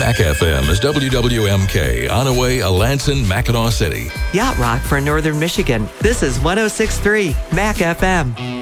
Mac FM is WWMK, Onaway, Alanson, Mackinac City. Yacht Rock for Northern Michigan. This is 106.3 Mac FM.